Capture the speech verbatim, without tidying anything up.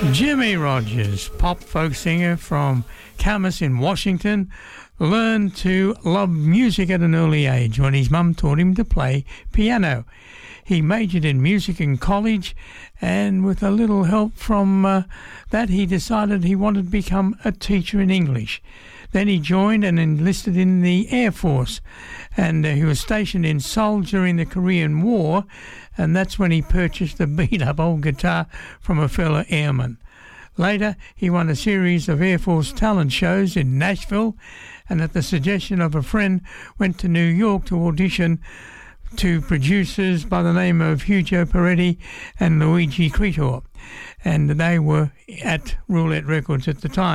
Jimmie Rodgers, pop folk singer from Camas in Washington, learned to love music at an early age when his mum taught him to play piano. He majored in music in college, and with a little help from uh, that, he decided he wanted to become a teacher in English. Then he joined and enlisted in the Air Force, and uh, he was stationed in Seoul during the Korean War, and that's when he purchased a beat-up old guitar from a fellow airman. Later, he won a series of Air Force talent shows in Nashville, and at the suggestion of a friend, went to New York to audition to producers by the name of Hugo Peretti and Luigi Cretor, and they were at Roulette Records at the time.